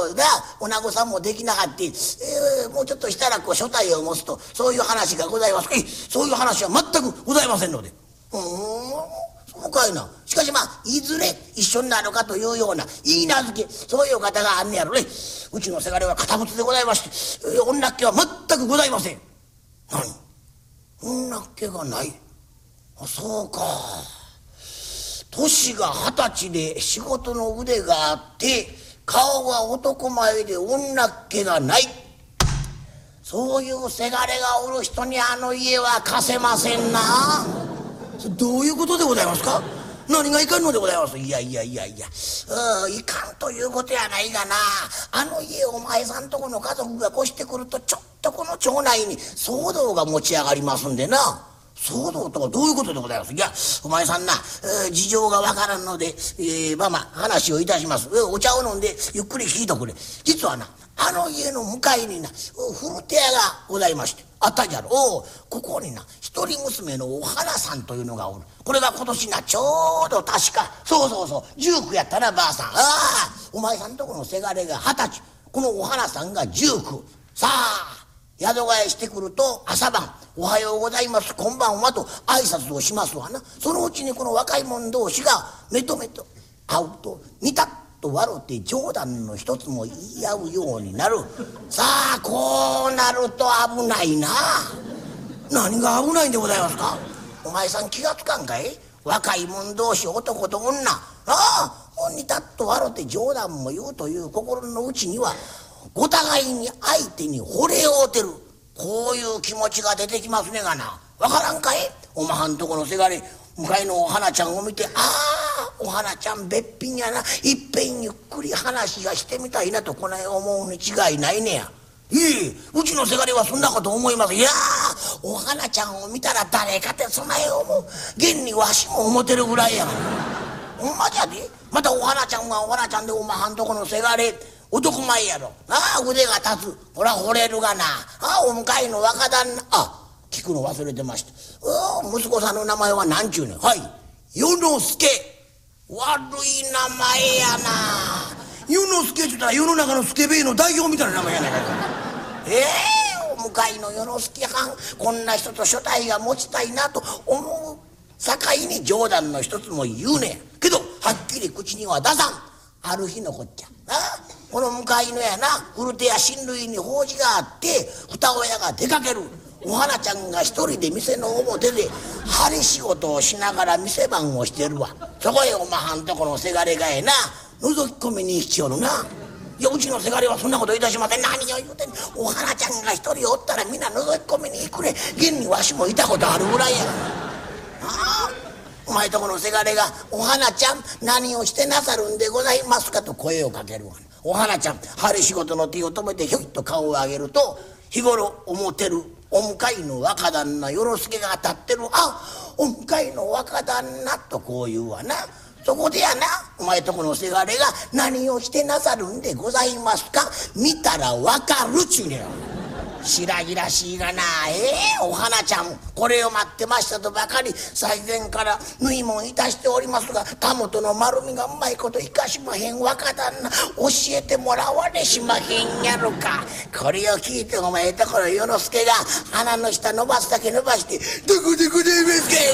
なお子さんもできなかって、もうちょっとしたらこう所帯を持つとそういう話がございます。そういう話は全くございませんので。そうかいな。しかしまあいずれ一緒になるかというような言い名付け、そういう方があんねやろね。うちのせがれは堅物でございまして、女っ気は全くございません。何、女っ気がない。あ、そうか。年が20歳で仕事の腕があって顔は男前で女っ気がない。そういうせがれがおる人にあの家は貸せませんな。どういうことでございますか。何がいかんのでございます。いやいかんということやないがな、あの家お前さんとこの家族が越してくるとちょっとこの町内に騒動が持ち上がりますんでな。騒動とはどういうことでございます。いやお前さんな、事情がわからんので、まあ話をいたします。お茶を飲んでゆっくり聞いとくれ。実はなあの家の向かいにな古手屋がございましてあったじゃろ。ここにな一人娘のお花さんというのがおる。これが今年なちょうど確かそう19やったなばあさん。お前さんとこのせがれが20歳、このお花さんが19。さあ宿替えしてくると朝晩おはようございますこんばんはと挨拶をしますわな。そのうちにこの若い者同士が目と目と会うとニタッと笑って冗談の一つも言い合うようになる。さあこうなると危ないな。何が危ないんでございますか。お前さん気がつかんかい。若い者同士男と女、ニタッと笑って冗談も言うという心の内にはお互いに相手に惚れ合うてる、こういう気持ちが出てきますねがな。わからんかい。おまはんとこのせがれ向かいのお花ちゃんを見て、お花ちゃんべっぴんやな、いっぺんゆっくり話がしてみたいなとこない思うに違いないねや。うちのせがれはそんなこと思います。いやお花ちゃんを見たら誰かてそない思う。現にわしも思てるぐらいやがな。ほんまじゃで。またお花ちゃんはお花ちゃんでおまはんとこのせがれ男前やろ。腕が立つ。ほら惚れるがな。お向かいの若旦那。聞くの忘れてました。息子さんの名前は何ちゅうねん。与之助。悪い名前やな。与之助って言ったら世の中のスケベの代表みたいな名前やないか。お向かいの与之助はんこんな人と所帯が持ちたいなと思う境に冗談の一つも言うねんけどはっきり口には出さん。ある日のこっちゃこの向かいのやな古手や親類に法事があって二親が出かける。お花ちゃんが一人で店の表で針仕事をしながら店番をしてるわ。そこへおまはんとこのせがれが覗き込みに来ちょるな。いやうちのせがれはそんなこといたしません。何を言うてんねん。お花ちゃんが一人おったらみんな覗き込みに行くれ。現にわしもいたことあるぐらいや。お前とこのせがれが「お花ちゃん何をしてなさるんでございますか」と声をかけるわ。お花ちゃん針仕事の手を止めてひょいっと顔を上げると日頃思てるお向かいの若旦那与之助が立ってる。お向かいの若旦那とこう言うわな。そこでやなお前とこのせがれが何をしてなさるんでございますか見たらわかるちゅうねん。白々しいがな。お花ちゃんこれを待ってましたとばかり最前から縫い物いたしておりますがたもとの丸みがうまいこといかしまへん若旦那教えてもらわれしまへんやろか。これを聞いてお前とこの与之助が鼻の下伸ばすだけ伸ばして「どこでございますかい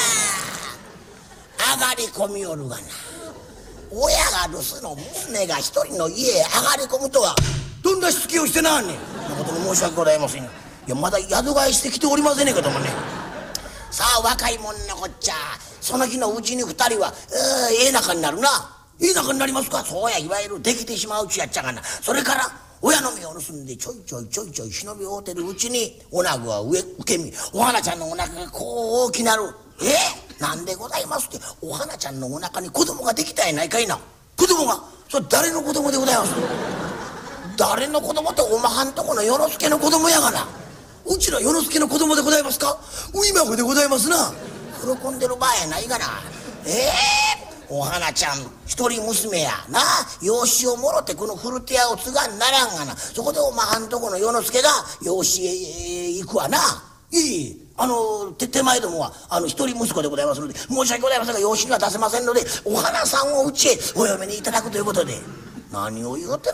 な」上がり込みおるがな。親が留守の娘が一人の家へ上がり込むとはどんなしつけをしてなあんねん。誠に申し訳ございません。いやまだ宿替えしてきておりませんねんけどもね。さあ若いもんのこっちゃその日のうちに二人は仲になるな。仲になりますか。そうやいわゆるできてしまううちやっちゃがな。それから親の目を盗んでちょいちょい忍び合うてるうちに女子は受け身お花ちゃんのお腹がこう大きなる。なんでございますってお花ちゃんのお腹に子供ができたやないかいな。子供がそれ誰の子供でございます。誰の子供っておまはんとこの与之助の子供やがな。うちの与之助の子供でございますか。今子でございますな。喜んでる場合やないがな。お花ちゃん一人娘やな養子をもろてこの古手屋を継がんならんがな。そこでおまはんとこの与之助が養子へ行くわな。手前どもは一人息子でございますので申し訳ございませんが養子には出せませんのでお花さんをうちへお嫁にいただくということで。何を言うて